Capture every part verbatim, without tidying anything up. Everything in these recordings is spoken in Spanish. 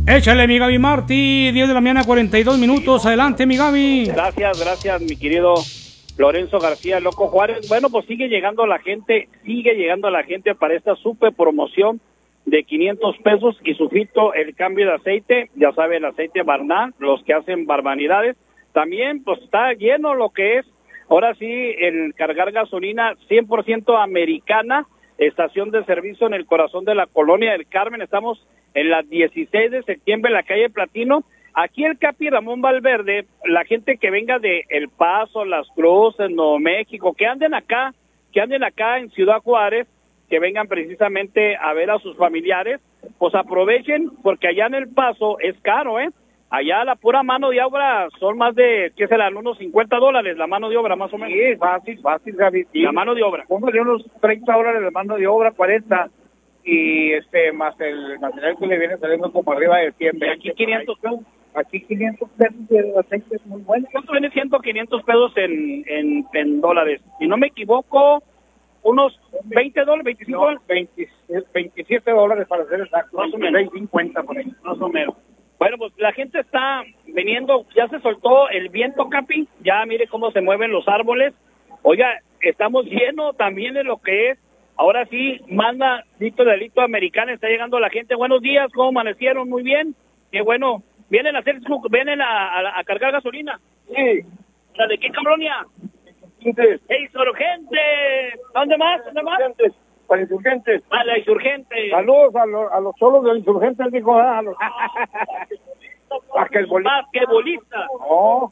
Échale, mi Gaby Martí, diez de la mañana, cuarenta y dos minutos. Adelante, mi Gaby. Gracias, gracias, mi querido Lorenzo García, Loco Juárez. Bueno, pues sigue llegando la gente, sigue llegando la gente para esta super promoción de quinientos pesos y su filtro, el cambio de aceite, ya sabe, el aceite Barnard, los que hacen barbaridades. También, pues está lleno lo que es, ahora sí, el cargar gasolina cien por ciento americana, estación de servicio en el corazón de la colonia del Carmen. Estamos en la dieciséis de septiembre, en la calle Platino. Aquí el Capi Ramón Valverde, la gente que venga de El Paso, Las Cruces, Nuevo México, que anden acá, que anden acá en Ciudad Juárez, que vengan precisamente a ver a sus familiares, pues aprovechen, porque allá en El Paso es caro, ¿eh? Allá la pura mano de obra son más de, ¿qué serán? Unos cincuenta dólares la mano de obra, más o menos. Sí, fácil, fácil, Gaby. La mano de obra. Póngale unos treinta dólares de mano de obra, cuarenta, y este, más el material que le viene saliendo como arriba de cien. Y aquí quinientos pesos. Aquí quinientos pesos de aceite es muy bueno. ¿Cuánto viene siendo quinientos pesos en, en, en dólares? Si no me equivoco, unos veinte dólares, veinticinco No, dólares. veinte, veintisiete dólares para ser exacto. Más o menos. seis cincuenta por ahí. Más o menos. Bueno, pues la gente está viniendo, ya se soltó el viento, Capi, ya mire cómo se mueven los árboles. Oiga, estamos llenos también de lo que es, ahora sí, manda Dito Delito Americano, está llegando la gente. Buenos días, ¿cómo amanecieron? Muy bien, qué bueno. ¿Vienen a hacer, vienen a, a, a cargar gasolina? Sí. ¿De qué colonia? Insurgentes. ¡Insurgente! ¿Dónde más? ¿Dónde más? Para insurgentes. A la Insurgente. Saludos a, lo, a los solos de insurgentes, dijo. A los... Basquetbolista. Basquetbolista. No.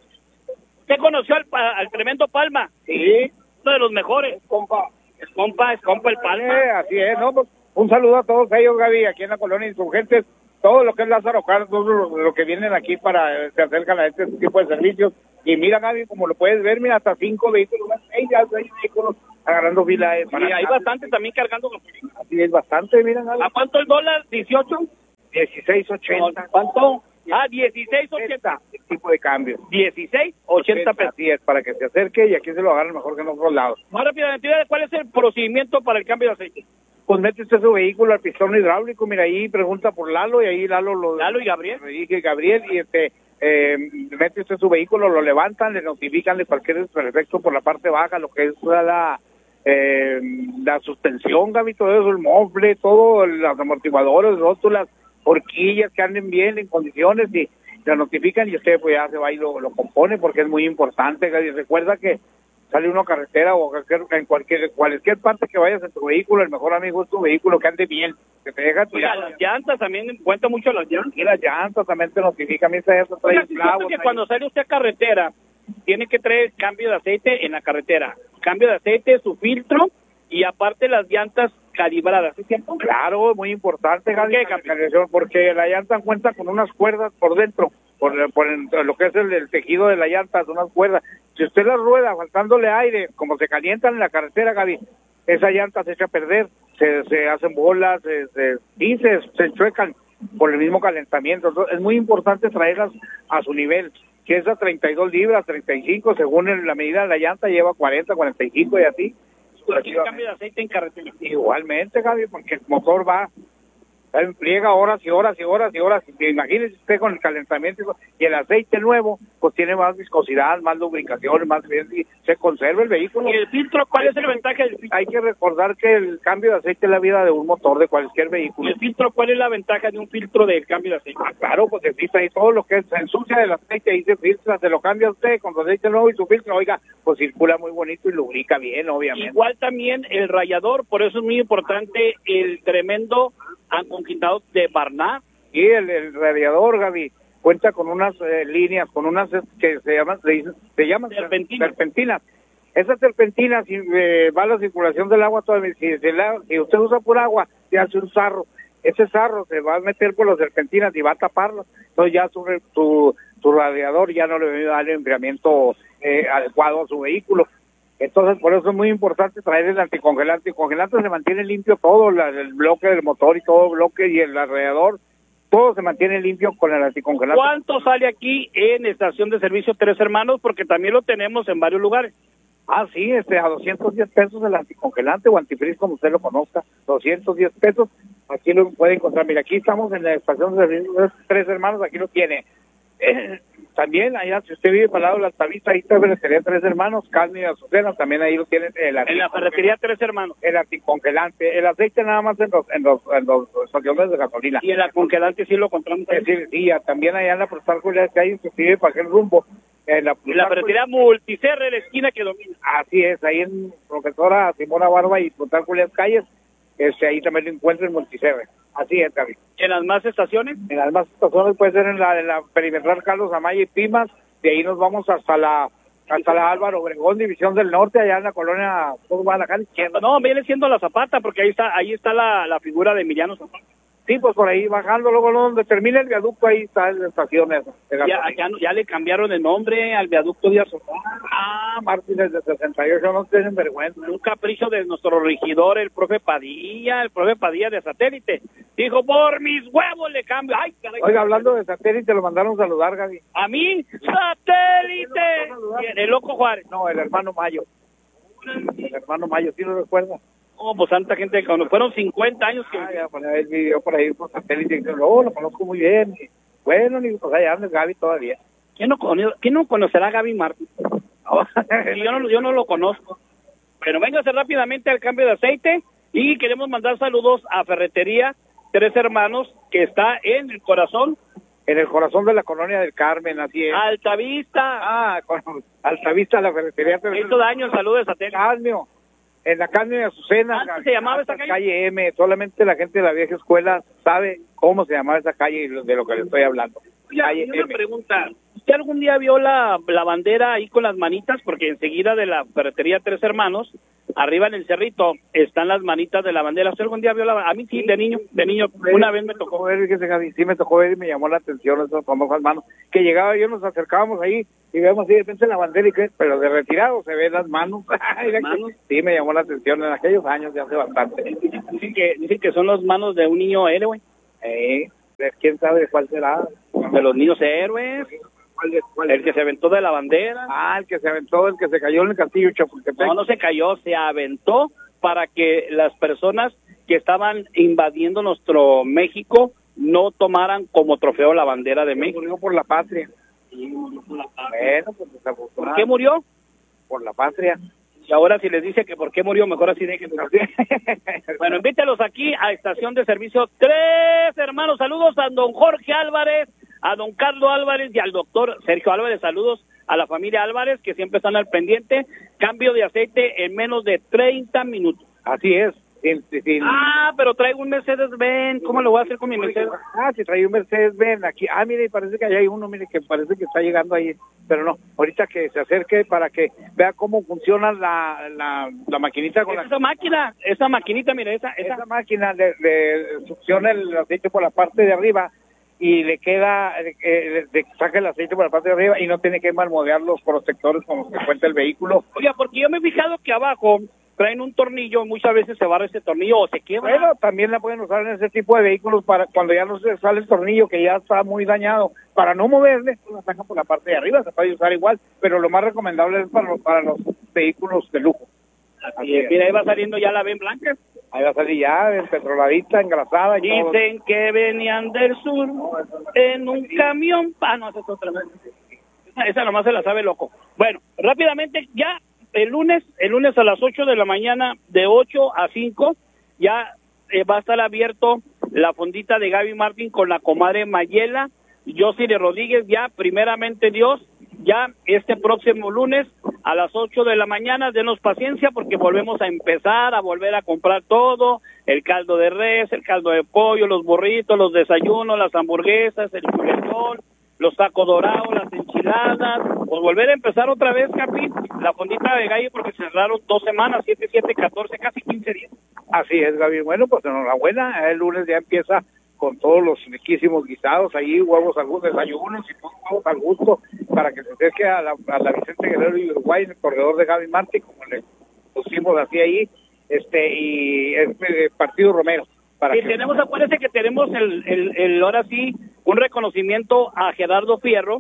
¿Usted conoció al, al tremendo Palma? Sí. Uno de los mejores. Compa. Es compa, es compa el Palma. Sí, así es, ¿no? Pues, un saludo a todos ellos, Gaby, aquí en la colonia Insurgentes. Todo lo que es Lázaro Cárdenas, todo lo, lo que vienen aquí para, se acercan a este tipo de servicios. Y mira, Gaby, como lo puedes ver, mira, hasta cinco vehículos más. Ey, ya hay vehículos agarrando fila. Eh, y hay bastante también cargando gasolina. Así es, bastante, mira, Gaby. ¿A cuánto el dólar? ¿dieciocho? dieciséis ochenta. ¿Cuánto? Ah, dieciséis ochenta. Tipo de cambio. dieciséis ochenta pesos. Así es, para que se acerque y aquí se lo agarren mejor que en otros lados. Más rápidamente, ¿cuál es el procedimiento para el cambio de aceite? Pues mete usted su vehículo al pistón hidráulico, mira, ahí pregunta por Lalo, y ahí Lalo lo... Lalo y Gabriel. Y Gabriel, y este, eh, mete usted su vehículo, lo levantan, le notifican de cualquier desperfecto por la parte baja, lo que es la, eh, la suspensión, Gaby, todo eso, el mofle, todo, los amortiguadores, rótulas, horquillas que anden bien, en condiciones, y le notifican, y usted pues ya se va y lo, lo compone, porque es muy importante, Gaby. Recuerda que sale uno a carretera o en cualquier cualquier parte que vayas en tu vehículo, el mejor amigo es tu vehículo, que ande bien, que te deja tirar. Oiga, las llantas también, cuenta mucho las llantas. Y las llantas también te notifican, mi trae Oiga, clavo, que cuando sale usted a carretera, tiene que traer cambio de aceite en la carretera, cambio de aceite, su filtro, y aparte las llantas calibradas, ¿sí cierto? Claro, muy importante, ¿Por Gaby, qué, porque la llanta cuenta con unas cuerdas por dentro, por, por lo que es el, el tejido de la llanta, son unas cuerdas. Si usted la rueda faltándole aire, como se calientan en la carretera, Gaby, esa llanta se echa a perder, se, se hacen bolas, se, se, y se, se chuecan por el mismo calentamiento. Entonces, es muy importante traerlas a su nivel. Si es a treinta y dos libras, treinta y cinco, según el, la medida de la llanta, lleva cuarenta, cuarenta y cinco y así. ¿Por qué cambio de aceite en carretera? Igualmente, Gaby, porque el motor va, friega horas y horas y horas y horas. Imagínese usted con el calentamiento y el aceite nuevo, pues tiene más viscosidad, más lubricación, más bien, y se conserva el vehículo. ¿Y el filtro? ¿Cuál es el ventaja del filtro? Hay que recordar que el cambio de aceite es la vida de un motor de cualquier vehículo. ¿Y el filtro? ¿Cuál es la ventaja de un filtro del cambio de aceite? Ah, claro, pues existe ahí todo lo que se ensucia del aceite, ahí se filtra, se lo cambia usted con su aceite nuevo y su filtro, oiga, pues circula muy bonito y lubrica bien, obviamente. Igual también el rallador, por eso es muy importante el tremendo aconquistado de Barnard. Y el, el radiador, Gaby, cuenta con unas eh, líneas, con unas eh, que se llaman se, se llaman serpentinas. serpentinas. Esas serpentinas, si eh, va la circulación del agua, todavía, si, si, la, si usted usa por agua, se hace un sarro. Ese sarro se va a meter por las serpentinas y va a taparlo. Entonces ya su, su, su radiador ya no le va a dar el enfriamiento eh, adecuado a su vehículo. Entonces, por eso es muy importante traer el anticongelante. El congelante se mantiene limpio todo, la, el bloque del motor y todo el bloque y el alrededor, todo se mantiene limpio con el anticongelante. ¿Cuánto sale aquí en estación de servicio Tres Hermanos? Porque también lo tenemos en varios lugares. Ah, sí, este, a doscientos diez pesos el anticongelante o antifreeze, como usted lo conozca, doscientos diez pesos, aquí lo puede encontrar. Mira, aquí estamos en la estación de Tres Hermanos, aquí lo tiene. Eh, también allá, si usted vive para el lado de la Altavista, ahí está la ferretería Tres Hermanos, carne y azucena, también ahí lo tienen. El en la ferretería Tres Hermanos. El anticongelante, el aceite nada más en los, en los, en los estaciones de gasolina. Y el congelante sí lo compramos ahí. Sí, sí, también allá en la Postal Julián, que hay inclusive para aquel rumbo. En la, en la ferretería Multicerre, la esquina que domina. Así es, ahí en Profesora Simona Barba y Postal Julián Calles, este, ahí también lo encuentra en Multicerre. Así es, David. ¿En las más estaciones? En las más estaciones puede ser en la, en la perimetral Carlos Amaya y Pimas, de ahí nos vamos hasta la hasta la Álvaro Obregón, División del Norte, allá en la colonia Guadalajara izquierda. No, viene siendo la Zapata, porque ahí está ahí está la, la figura de Emiliano Zapata. Sí, pues por ahí bajando, luego donde termina el viaducto, ahí está la estación esa. Ya, ya, ya le cambiaron el nombre al viaducto de Azotá. Ah, Martínez de sesenta y ocho, no tienen vergüenza. Un capricho de nuestro regidor, el profe Padilla, el profe Padilla de Satélite. Dijo, por mis huevos le cambio. Ay, caray. Oiga, hablando de Satélite, lo mandaron saludar, Gaby. ¿A mí? ¡Satélite! ¿El Loco Juárez? No, el hermano Mayo. El hermano Mayo, ¿sí lo recuerda? Oh, pues tanta gente, cuando fueron cincuenta años que... Ah, ya, pues él vivió por ahí por Satélite, y dice, no, lo conozco muy bien. Y, bueno, ni pues allá anda Gaby todavía. ¿Quién no, cono ¿quién no conocerá a Gaby Martín? yo, no, yo no lo conozco. Pero véngase rápidamente al cambio de aceite y queremos mandar saludos a Ferretería Tres Hermanos, que está en el corazón. En el corazón de la colonia del Carmen, así es. Altavista. Ah, con Altavista, la Ferretería Tres Hermanos. Hizo daño, saludos a Tere. Calmio. En la calle de Azucena. ¿Antes se llamaba esa calle? Calle M, solamente la gente de la vieja escuela sabe cómo se llamaba esa calle y de lo que le estoy hablando. Ya, y una pregunta, ¿usted algún día vio la, la bandera ahí con las manitas? Porque enseguida de la ferretería Tres Hermanos, arriba en el cerrito, están las manitas de la bandera. ¿Usted algún día vio la bandera? A mí sí, de niño, de niño, una vez me tocó ver, sí me tocó ver y me llamó la atención esas famosas manos, que llegaba yo, nos acercábamos ahí y vemos así de repente la bandera, y que, pero de retirado se ven las manos. ¿Las manos? Sí, me llamó la atención en aquellos años, de hace bastante. Dicen que, dicen que son las manos de un niño héroe. Eh, ¿quién sabe cuál será? De los niños héroes. ¿Cuál es, cuál el es? que se aventó de la bandera. Ah, el que se aventó, el que se cayó en el castillo Chapultepec. No, no se cayó, se aventó para que las personas que estaban invadiendo nuestro México no tomaran como trofeo la bandera de México. Murió por la patria. Bueno, pues ¿por qué murió? Por la patria. Y ahora si les dice que por qué murió, mejor así de que... Bueno, invítalos aquí a Estación de Servicio Tres Hermanos. Saludos a don Jorge Álvarez, a don Carlos Álvarez y al doctor Sergio Álvarez. Saludos a la familia Álvarez, que siempre están al pendiente. Cambio de aceite en menos de treinta minutos. Así es. Sin, sin... Ah, pero traigo un Mercedes-Benz. ¿Cómo lo voy a hacer con mi Mercedes? Ah, si traigo un Mercedes-Benz aquí. Ah, mire, parece que allá hay uno, mire, que parece que está llegando ahí. Pero no, ahorita que se acerque para que vea cómo funciona la, la, la maquinita. Con esa la... máquina, esa maquinita, mire, esa, esa... esa máquina le, le succiona el aceite por la parte de arriba y le queda, eh, le saca el aceite por la parte de arriba y no tiene que malmodear los protectores como se cuenta el vehículo. Oiga, porque yo me he fijado que abajo traen un tornillo, muchas veces se barra ese tornillo o se quiebra. Bueno, también la pueden usar en ese tipo de vehículos para cuando ya no se sale el tornillo, que ya está muy dañado, para no moverle, pues la sacan por la parte de arriba, se puede usar igual, pero lo más recomendable es para los, para los vehículos de lujo. Así es. Mira, ahí va saliendo ya la Ben Blanca. Ahí va a salir ya, petroladita, engrasada. Y dicen todo. Que venían del sur en un camión. Ah, no, esa es otra vez. Esa, esa nomás se la sabe loco. Bueno, rápidamente, ya el lunes, el lunes a las ocho de la mañana, de ocho a cinco, ya eh, va a estar abierto la fondita de Gaby Martín con la comadre Mayela, Yosile Rodríguez, ya primeramente Dios, ya este próximo lunes a las ocho de la mañana. Denos paciencia porque volvemos a empezar a volver a comprar todo, el caldo de res, el caldo de pollo, los burritos, los desayunos, las hamburguesas, el chuletón, los tacos dorados, las enchiladas, pues volver a empezar otra vez, Capi, la fondita de gallo, porque cerraron dos semanas, siete, siete, catorce, casi quince días. Así es, Gaby. Bueno, pues enhorabuena, el lunes ya empieza con todos los riquísimos guisados, ahí huevos al gusto, desayunos y todos huevos al gusto, para que se acerque a la, a la Vicente Guerrero y Uruguay, en el corredor de Gaby Martín, como le pusimos así ahí, este, y este Partido Romero. Para y que... tenemos, acuérdense que tenemos el, el, el, ahora sí, un reconocimiento a Gerardo Fierro,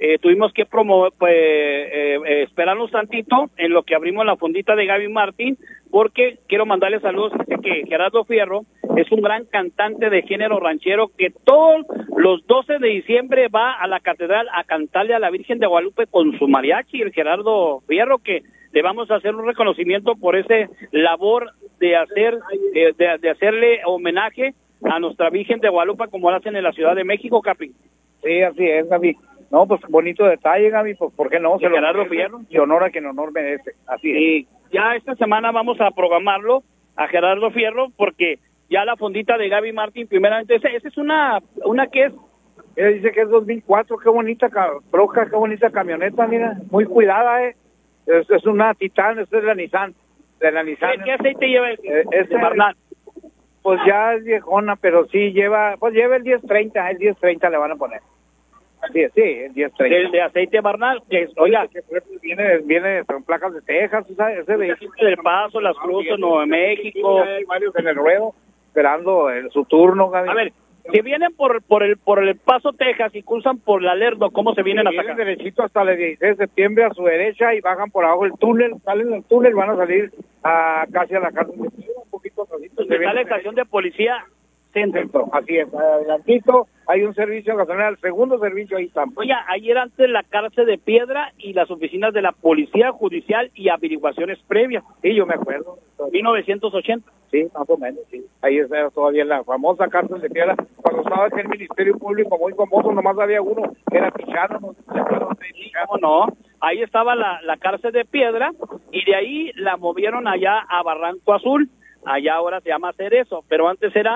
eh, tuvimos que promover, pues, eh, eh, esperarnos tantito en lo que abrimos la fondita de Gaby Martín, porque quiero mandarle saludos. Dice que Gerardo Fierro es un gran cantante de género ranchero que todos los doce de diciembre va a la catedral a cantarle a la Virgen de Guadalupe con su mariachi, el Gerardo Fierro, que le vamos a hacer un reconocimiento por ese labor de hacer, eh, de, de hacerle homenaje a nuestra Virgen de Guadalupe como lo hacen en la Ciudad de México, Capi. Sí, así es, Gaby. No, pues bonito detalle, Gaby, pues ¿por qué no? Se lo Gerardo Fierro. Y honor a quien honor merece, así es. Y ya esta semana vamos a programarlo a Gerardo Fierro, porque ya la fondita de Gaby Martín, primeramente, esa, esa es una, una que es... Ella dice que es dos mil cuatro, qué bonita troca, qué bonita camioneta, mira, muy cuidada, eh. Es, es una Titán, esta es la Nissan, de la Nissan. ¿Qué, qué aceite lleva ese? Eh, este Barnal. Pues ya es viejona, pero sí lleva, pues lleva el diez treinta, el diez treinta le van a poner. Sí, sí, el diez treinta. El de aceite Barnal, que es, oiga, que viene, viene con placas de Texas, ¿sabes? Ese vehículo del Paso, Las Cruces, Nuevo México. Hay varios en el ruedo, esperando el, su turno, Gaby. A ver, si vienen por por el por el Paso, Texas, y cruzan por la Lerdo, ¿cómo se vienen sí, hasta acá? Vienen derechito hasta el dieciséis de septiembre a su derecha y bajan por abajo el túnel, salen del túnel, van a salir a casi a la cárcel, un poquito atrasito. Está la estación de policía Centro. Centro, así es, adelantito hay un servicio gasolina, el segundo servicio ahí está. Oye, ahí era antes la cárcel de Piedra y las oficinas de la Policía Judicial y averiguaciones previas. Sí, yo me acuerdo. mil novecientos ochenta. Sí, más o menos, sí. Ahí está todavía la famosa cárcel de Piedra. Cuando estaba aquí el Ministerio Público muy famoso, nomás había uno, que era Pichano, no sé si se acuerdan de Pichano. No, no, ahí estaba la, la cárcel de Piedra y de ahí la movieron allá a Barranco Azul. Allá ahora se llama Cerezo, pero antes era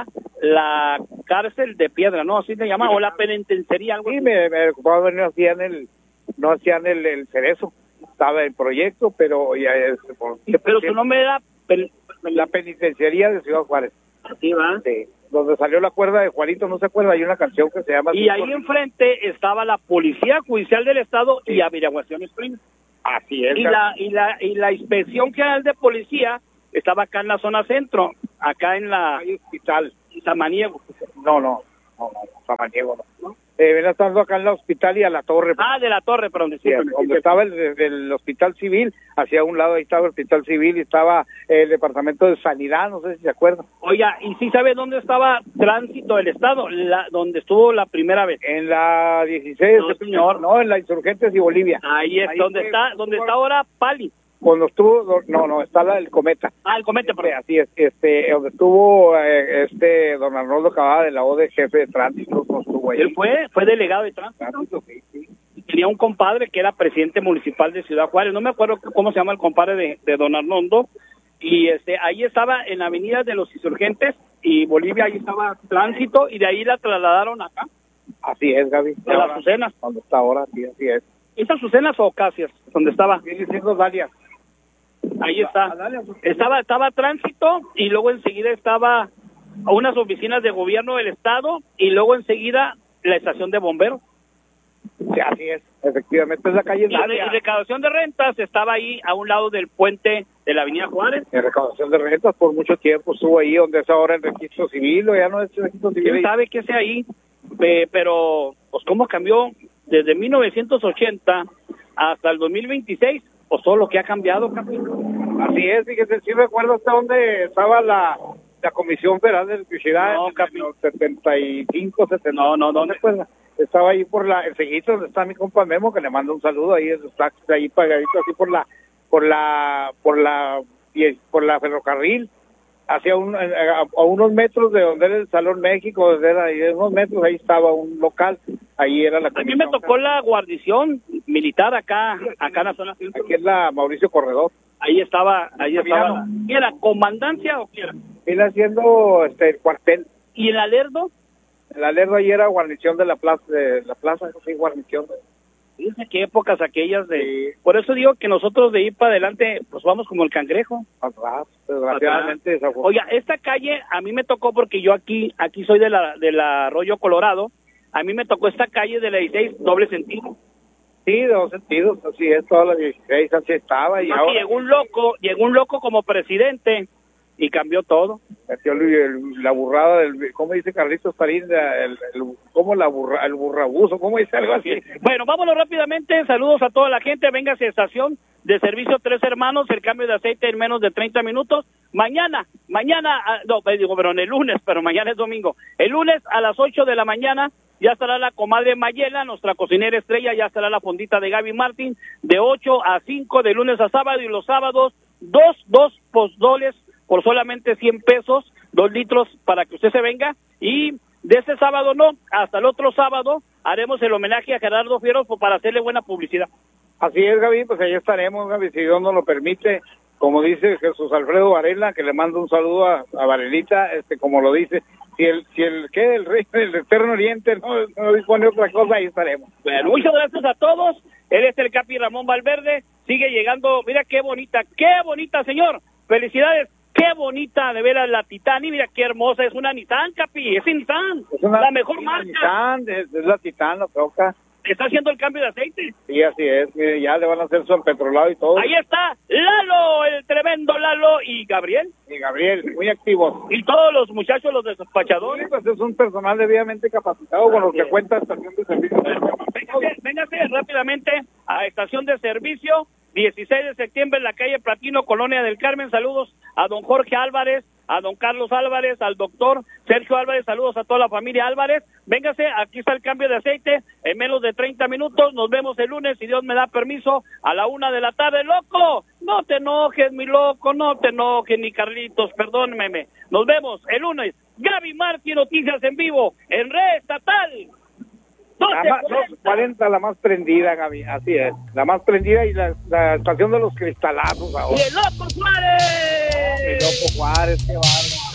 la cárcel de Piedra, ¿no? Así se llama, o la penitenciaría, algo Sí, así. me, me recuerdo, no hacían el, no hacían el, el Cerezo, estaba en proyecto, pero ya es... Por, pero su nombre era... Pen, la penitenciaría de Ciudad Juárez. Así va. Sí, donde salió la cuerda de Juanito, ¿no se acuerda? Hay una canción que se llama... Y ahí enfrente estaba la Policía Judicial del Estado sí. y averiguaciones primas. Así es. Y la, y la, y la Inspección General de Policía estaba acá en la zona centro, acá en la... Hay hospital. Samaniego. No, no, no, no, Samaniego no. ¿No? Eh, ven estando acá en la hospital y a la torre. Ah, de la torre, perdón. Sí, donde estaba el, el hospital civil, hacia un lado ahí estaba el hospital civil y estaba el departamento de sanidad, no sé si se acuerdan. Oiga, ¿y sí sabe dónde estaba Tránsito del Estado? La, donde estuvo la primera vez. En la dieciséis, no, señor. No, en la Insurgentes y Bolivia. Ahí es, ahí donde fue, está, donde está ahora Pali. Cuando estuvo, no, no, está la, el Cometa. Ah, el Cometa, este, así es, este, donde estuvo eh, este don Arnoldo Cavada de la O D, jefe de tránsito, no estuvo ahí. Él fue, fue delegado de tránsito. tránsito sí, sí. Y tenía un compadre que era presidente municipal de Ciudad Juárez, no me acuerdo cómo se llama el compadre de, de don Arnoldo, y este, ahí estaba en la avenida de los Insurgentes y Bolivia, ahí estaba Tránsito, y de ahí la trasladaron acá. Así es, Gaby. De las Azucenas. Cuando está ahora, sí, así es. ¿Esas Azucenas o Casias? ¿Dónde estaba? Viene siendo Dalia. Ahí está. Estaba estaba Tránsito y luego enseguida estaba unas oficinas de gobierno del estado y luego enseguida la estación de bomberos. Sí, así es. Efectivamente, es la calle Dalia. Y, y recaudación de rentas estaba ahí a un lado del puente de la avenida Juárez. En recaudación de rentas por mucho tiempo estuvo ahí donde es ahora el registro civil, o ya no es el registro civil. ¿Quién sabe qué sea ahí? Eh, pero, pues, ¿cómo cambió desde mil novecientos ochenta hasta el dos mil veintiséis? Pues todo lo que ha cambiado, capitán. Así es, fíjese, sí recuerdo hasta dónde estaba la, la Comisión Federal de Electricidad no, en los setenta y cinco, setenta. No, no, ¿dónde? Pues, estaba ahí por la, el seguito donde está mi compa Memo, que le mando un saludo ahí, está ahí pagadito así por la, por la, por la, por la ferrocarril, hacia un, a, a unos metros de donde era el Salón México, desde era, ahí, unos metros ahí estaba un local, ahí era la. A mí me tocó la guarnición militar acá, acá en la zona centro. Aquí es la Mauricio Corredor. Ahí estaba, ahí estaba. ¿Qué era? ¿Comandancia o qué era? Él haciendo este el cuartel. ¿Y en Alerdo? En Alerdo ahí era guarnición de la plaza, de la plaza, sí, guarnición. Fíjense qué épocas aquellas de... Sí. Por eso digo que nosotros de ir para adelante, pues vamos como el cangrejo. Atrás, desgraciadamente. Oiga, esta calle a mí me tocó porque yo aquí, aquí soy de la, de la Arroyo Colorado, a mí me tocó esta calle de la dieciséis, doble sentido. Sí, de dos sentidos, así es, toda la dieciséis, así estaba. Y aquí ahora llegó un loco, llegó un loco como presidente, y cambió todo. La burrada del, ¿cómo dice Carlitos Tarín? El, el, ¿Cómo la burra, el burrabuzo? ¿Cómo dice algo así? Bueno, vámonos rápidamente, saludos a toda la gente, véngase a estación de servicio Tres Hermanos, el cambio de aceite en menos de treinta minutos, mañana, mañana, no, digo, pero en el lunes, pero mañana es domingo, el lunes a las ocho de la mañana, ya estará la comadre Mayela, nuestra cocinera estrella, ya estará la fondita de Gaby Martín, de ocho a cinco, de lunes a sábado, y los sábados, dos, dos pozdoles por solamente cien pesos, dos litros para que usted se venga, y de este sábado no, hasta el otro sábado haremos el homenaje a Gerardo Fierro para hacerle buena publicidad. Así es, Gaby, pues ahí estaremos, Gaby, si Dios nos lo permite, como dice Jesús Alfredo Varela, que le mando un saludo a, a Varelita, este, como lo dice, si el, si el, ¿qué? El rey del Eterno Oriente no, no dispone otra cosa, ahí estaremos. Bueno, muchas gracias a todos, él es el Capi Ramón Valverde, sigue llegando, mira qué bonita, qué bonita, señor, felicidades. Qué bonita, de veras, la Titán, y mira qué hermosa, es una Nissan, Capi, es Nissan, es una, la mejor es marca. Nissan, es, es la Titán, la troca. Está haciendo el cambio de aceite. Sí, así es, mire, ya le van a hacer su empetrolado y todo. Ahí está Lalo, el tremendo Lalo, y Gabriel. Y Gabriel, muy activos. Y todos los muchachos, los despachadores. Sí, pues es un personal debidamente capacitado con lo que cuenta estación de servicio. Véngase, véngase rápidamente a estación de servicio, dieciséis de septiembre en la calle Platino, Colonia del Carmen. Saludos a don Jorge Álvarez, a don Carlos Álvarez, al doctor Sergio Álvarez, saludos a toda la familia Álvarez. Véngase, aquí está el cambio de aceite en menos de treinta minutos. Nos vemos el lunes, si Dios me da permiso, a la una de la tarde. ¡Loco! No te enojes, mi loco, no te enojes, ni Carlitos, perdóneme. Nos vemos el lunes. Gaby Martín, noticias en vivo, en Red Estatal. doce cuarenta, la más prendida, Gaby, así es. La más prendida y la, la estación de los cristalazos ahora. ¡Y el Loco Juárez! ¡El Loco Juárez, qué bárbaro!